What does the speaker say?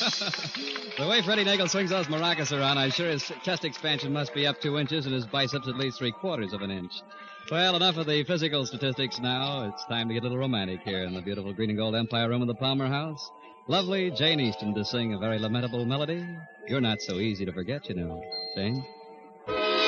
The way Freddie Nagel swings those maracas around, I'm sure his chest expansion must be up 2 inches and his biceps at least 3/4 of an inch. Well, enough of the physical statistics now. It's time to get a little romantic here in the beautiful Green and Gold Empire room of the Palmer House. Lovely Jane Easton to sing a very lamentable melody. You're not so easy to forget, you know. Sing.